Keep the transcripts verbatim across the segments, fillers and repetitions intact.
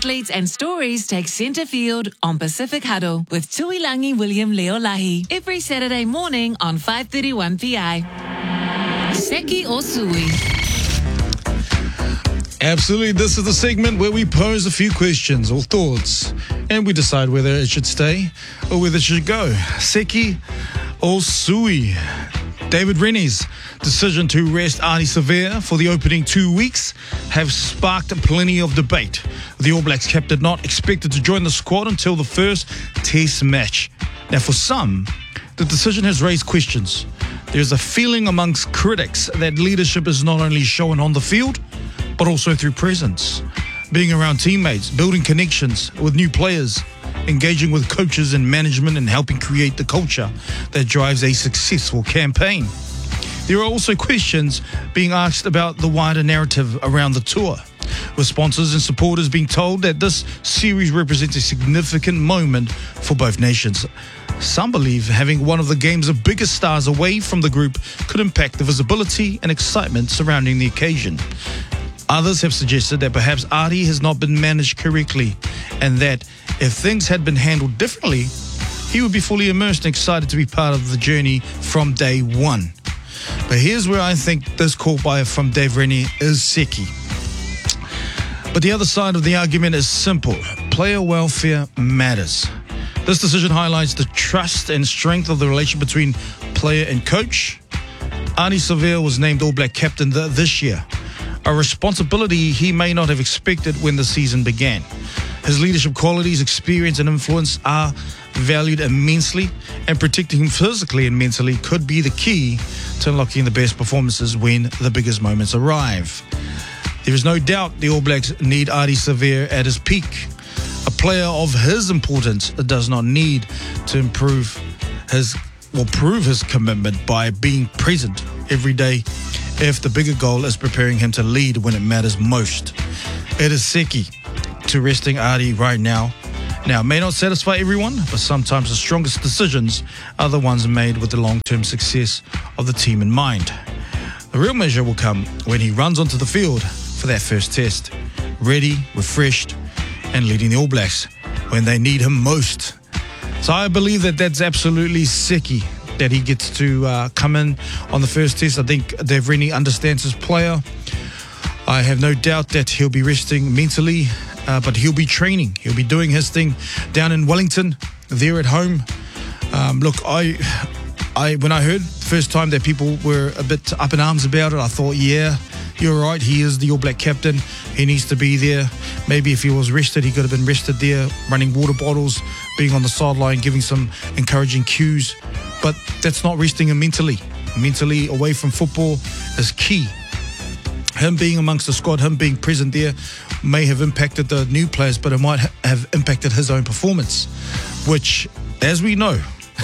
athletes and stories take centre field on Pacific Huddle with Tuilangi William Leolahi every Saturday morning on five thirty-one P I. Seki or Sui? Absolutely. This is the segment where we pose a few questions or thoughts and we decide whether it should stay or whether it should go. Seki or Sui? David Rennie's decision to rest Ardie Savea for the opening two weeks have sparked plenty of debate. The All Blacks captain not expected to join the squad until the first test match. Now, for some, the decision has raised questions. There's a feeling amongst critics that leadership is not only shown on the field, but also through presence, being around teammates, building connections with new players, engaging with coaches and management, and helping create the culture that drives a successful campaign. There are also questions being asked about the wider narrative around the tour, with sponsors and supporters being told that this series represents a significant moment for both nations. Some believe having one of the game's biggest stars away from the group could impact the visibility and excitement surrounding the occasion. Others have suggested that perhaps Ardie has not been managed correctly, and that if things had been handled differently, he would be fully immersed and excited to be part of the journey from day one. But here's where I think this call by from Dave Rennie is Seki. But the other side of the argument is simple. Player welfare matters. This decision highlights the trust and strength of the relationship between player and coach. Ardie Savea was named All Black captain th- this year, a responsibility he may not have expected when the season began. His leadership qualities, experience and influence are valued immensely, and protecting him physically and mentally could be the key to unlocking the best performances when the biggest moments arrive. There is no doubt the All Blacks need Ardie Savea at his peak. A player of his importance does not need to improve his or prove his commitment by being present every day if the bigger goal is preparing him to lead when it matters most. It is Seki to resting Ardie right now. Now, it may not satisfy everyone, but sometimes the strongest decisions are the ones made with the long-term success of the team in mind. The real measure will come when he runs onto the field for that first test, ready, refreshed, and leading the All Blacks when they need him most. So I believe that that's absolutely Seki, that he gets to uh, come in on the first test. I think Dave Rennie understands his player. I have no doubt that he'll be resting mentally, uh, but he'll be training. He'll be doing his thing down in Wellington, there at home. Um, look, I, I when I heard the first time that people were a bit up in arms about it, I thought, yeah, you're right. He is the All Black captain. He needs to be there. Maybe if he was rested, he could have been rested there, running water bottles, being on the sideline, giving some encouraging cues. But that's not resting him mentally. Mentally away from football is key. Him being amongst the squad, him being present there may have impacted the new players, but it might ha- have impacted his own performance, which, as we know,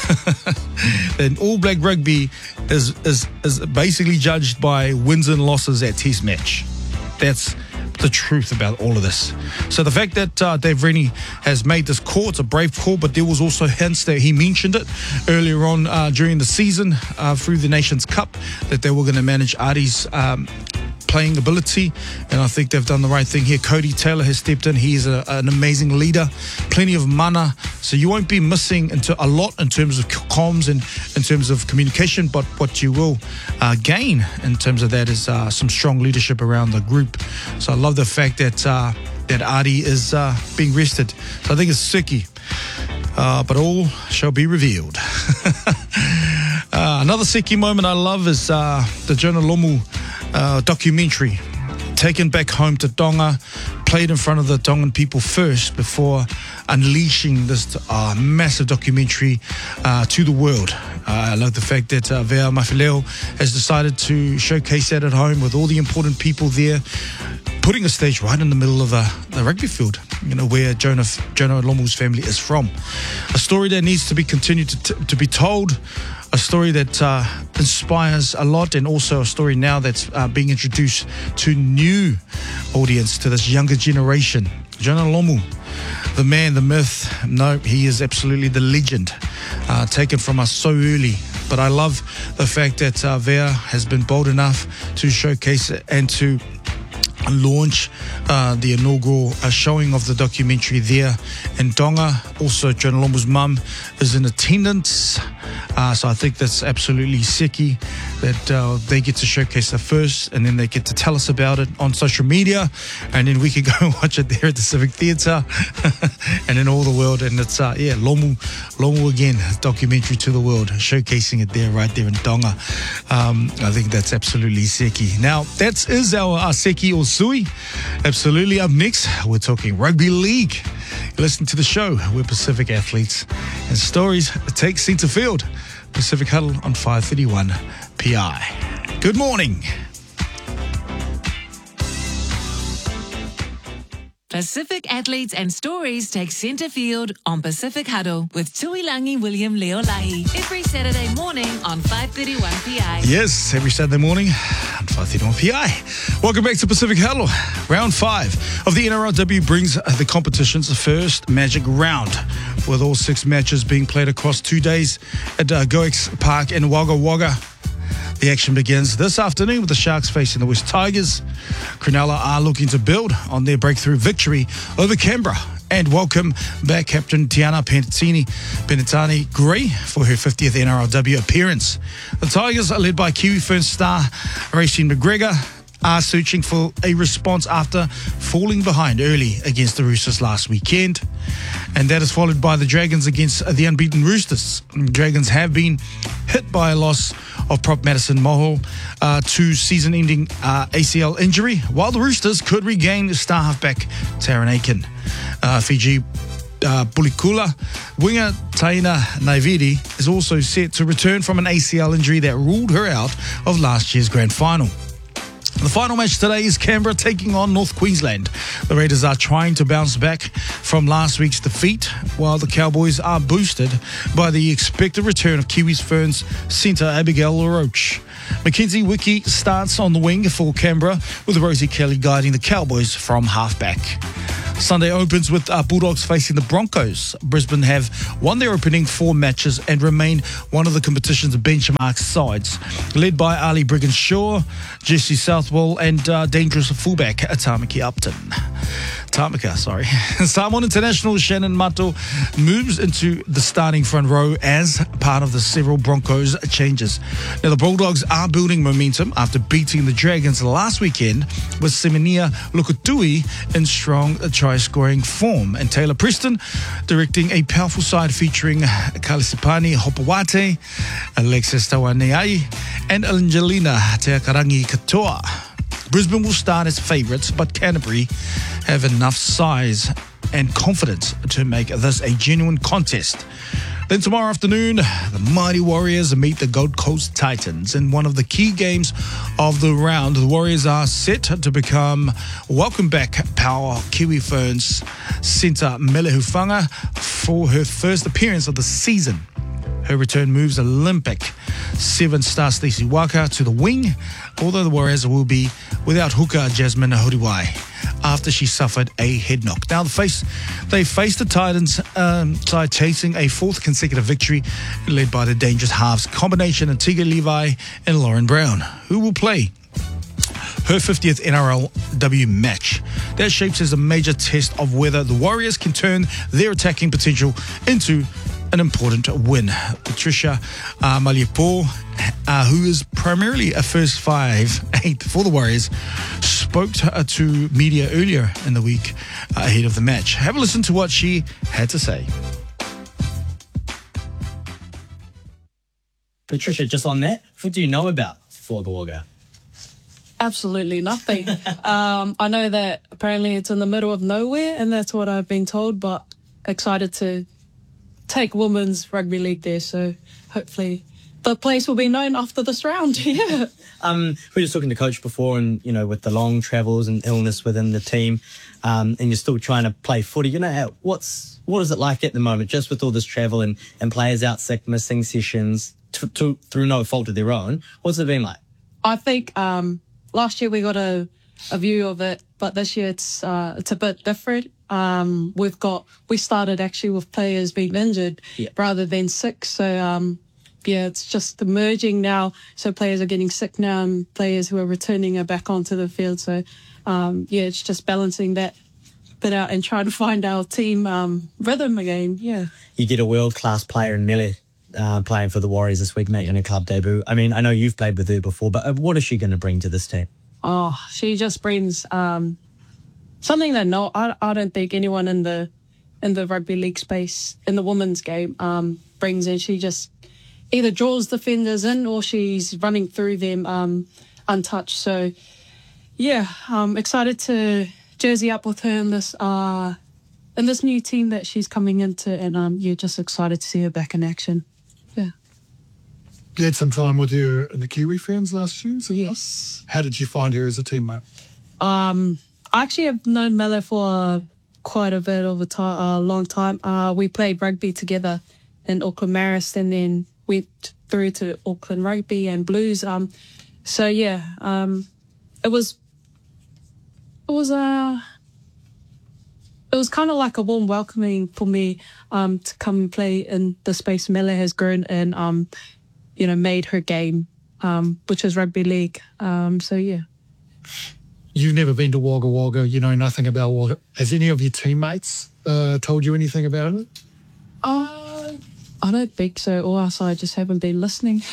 then All Black rugby is, is, is basically judged by wins and losses at test match. That's the truth about all of this. So the fact that uh, Dave Rennie has made this call, it's a brave call, but there was also hints that he mentioned it earlier on uh, during the season uh, through the Nations Cup that they were going to manage Ardie's um, playing ability, and I think they've done the right thing here. Cody Taylor has stepped in. He is a, an amazing leader, plenty of mana, so you won't be missing into a lot in terms of comms and in terms of communication, but what you will uh, gain in terms of that is uh, some strong leadership around the group. So I love the fact that uh, that Ardie is uh, being rested. So I think it's Seki, uh, but all shall be revealed. uh, another Seki moment I love is uh, the Jonah Lomu Uh, documentary taken back home to Tonga, played in front of the Tongan people first before unleashing this uh, massive documentary uh, to the world. Uh, I love the fact that uh, Vea Mafileo has decided to showcase that at home with all the important people there, putting a stage right in the middle of uh, the rugby field, you know, where Jonah Jonah Lomu's family is from. A story that needs to be continued to, t- to be told. A story that uh, inspires a lot, and also a story now that's uh, being introduced to new audience, to this younger generation. Jonah Lomu, the man, the myth. No, he is absolutely the legend, uh, taken from us so early. But I love the fact that uh, Vea has been bold enough to showcase it and to launch uh, the inaugural uh, showing of the documentary there in Tonga. Also, Jonah Lomu's mum is in attendance. Uh, so I think that's absolutely seki that uh, they get to showcase it first, and then they get to tell us about it on social media, and then we can go and watch it there at the Civic Theatre and in all the world. And it's uh, yeah, Lomu, Lomu again, documentary to the world, showcasing it there, right there in Tonga. Um, I think that's absolutely seki. Now that is our, our seki or sui. Absolutely. Up next, we're talking rugby league. Listen to the show. We're Pacific athletes and stories take centre field. Pacific Huddle on five thirty-one P I. Good morning. Pacific athletes and stories take centre field on Pacific Huddle with Tuilangi William Leolahi every Saturday morning on five thirty-one P I. Yes, every Saturday morning on five thirty-one P I. Welcome back to Pacific Huddle. Round five of the N R L W brings the competition's first Magic round, with all six matches being played across two days at uh, Goix Park in Wagga Wagga. The action begins this afternoon with the Sharks facing the West Tigers. Cronulla are looking to build on their breakthrough victory over Canberra and welcome back Captain Tiana Penitini, Penitani Gray for her fiftieth N R L W appearance. The Tigers are led by Kiwi Ferns star Racine McGregor, are searching for a response after falling behind early against the Roosters last weekend. And that is followed by the Dragons against the unbeaten Roosters. Dragons have been hit by a loss of prop Madison Moho uh, to season-ending uh, A C L injury, while the Roosters could regain star halfback Taran Aiken. Uh, Fiji uh, Pulikula winger Taina Naividi is also set to return from an A C L injury that ruled her out of last year's grand final. The final match today is Canberra taking on North Queensland. The Raiders are trying to bounce back from last week's defeat, while the Cowboys are boosted by the expected return of Kiwis Ferns centre Abigail LaRoche. Mackenzie Wiki starts on the wing for Canberra, with Rosie Kelly guiding the Cowboys from halfback. Sunday opens with uh, Bulldogs facing the Broncos. Brisbane have won their opening four matches and remain one of the competition's benchmark sides, led by Ali Brigginshaw, Jesse Southwell and uh, dangerous fullback Tamaki Upton. Tamaka, sorry. Samoan international Shannon Mato moves into the starting front row as part of the several Broncos changes. Now, the Bulldogs are building momentum after beating the Dragons last weekend, with Semenia Lukutui in strong try-scoring form, and Taylor Preston directing a powerful side featuring Kalisipani Hopawate, Alexis Tawaneai, and Angelina Teakarangi Katoa. Brisbane will start as favourites, but Canterbury have enough size and confidence to make this a genuine contest. Then tomorrow afternoon, the Mighty Warriors meet the Gold Coast Titans in one of the key games of the round. The Warriors are set to become welcome back power Kiwi Ferns centre Mele Hufanga for her first appearance of the season. Her return moves Olympic seven-star Stacey Waka to the wing, although the Warriors will be without hooker Jasmine Hodiwai after she suffered a head knock. Now, the face, they face the Titans um, side chasing a fourth consecutive victory, led by the dangerous halves combination Antigua Levi and Lauren Brown, who will play her fiftieth N R L W match. That shapes as a major test of whether the Warriors can turn their attacking potential into an important win. Patricia uh, Maliapo, uh, who is primarily a first five eight for the Warriors, spoke to, uh, to media earlier in the week uh, ahead of the match. Have a listen to what she had to say. Patricia, just on that, what do you know about Wagga Wagga? Absolutely nothing. um, I know that apparently it's in the middle of nowhere, and that's what I've been told, but excited to take women's rugby league there, so hopefully the place will be known after this round. Yeah. Um, we were just talking to Coach before, and you know, with the long travels and illness within the team, um, and you're still trying to play footy. You know, how, what's what is it like at the moment, just with all this travel and, and players out sick, missing sessions to, to, through no fault of their own? What's it been like? I think um, last year we got a, a view of it, but this year it's uh, it's a bit different. Um, we've got, we started actually with players being injured yeah. rather than sick. So, um, yeah, it's just emerging now. So players are getting sick now and players who are returning are back onto the field. So um, yeah, it's just balancing that bit out and trying to find our team um, rhythm again. Yeah. You get a world-class player in Mele uh, playing for the Warriors this week, making a club debut. I mean, I know you've played with her before, but uh, what is she going to bring to this team? Oh, she just brings um, something that no, I, I don't think anyone in the in the rugby league space in the women's game um, brings in. She just either draws defenders in or she's running through them um, untouched. So, yeah, I'm excited to jersey up with her in this uh, in this new team that she's coming into, and um, yeah, just excited to see her back in action. Yeah. You had some time with her in the Kiwi Ferns last year. So Yes. how did you find her as a teammate? Um, I actually have known Mele for uh, quite a bit of a time, a long time. Uh, we played rugby together in Auckland Marist, and then went through to Auckland Rugby and Blues. Um, so yeah, um, it was it was a uh, it was kind of like a warm welcoming for me um, to come and play in the space Mele has grown and um, you know, made her game, um, which is rugby league. Um, so yeah. You've never been to Wagga Wagga. You know nothing about Wagga. Has any of your teammates uh, told you anything about it? Uh, I don't think so, or else I just haven't been listening.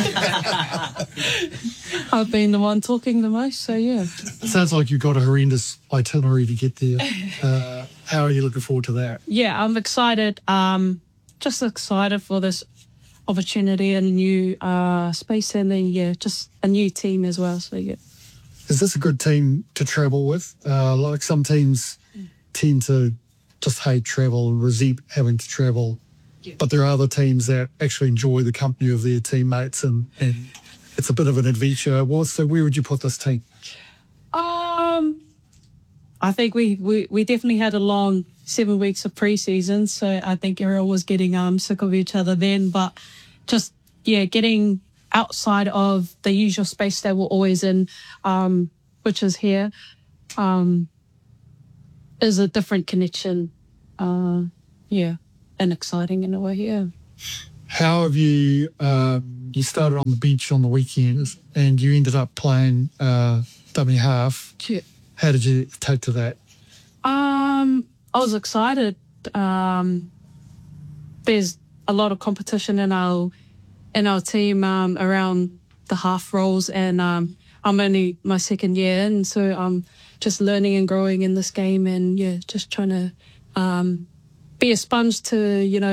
I've been the one talking the most, so yeah. It sounds like you've got a horrendous itinerary to get there. Uh, how are you looking forward to that? Yeah, I'm excited. Um, just excited for this opportunity and a new uh, space, and then yeah, just a new team as well. So yeah. Is this a good team to travel with? Uh, like some teams tend to just hate travel and resent having to travel. Yeah. But there are other teams that actually enjoy the company of their teammates and, and it's a bit of an adventure. Well, so where would you put this team? Um, I think we, we, we definitely had a long seven weeks of pre-season, so I think everyone was getting um sick of each other then. But just, yeah, getting outside of the usual space that we're always in, um, which is here, um, is a different connection. Uh, yeah, and exciting in a way, yeah. How have you, um, you started on the bench on the weekends and you ended up playing uh, dummy half. Yeah. How did you take to that? Um, I was excited. Um, there's a lot of competition in our in our team um, around the half roles, and um, I'm only my second year in, so I'm just learning and growing in this game, and yeah, just trying to um, be a sponge to, you know,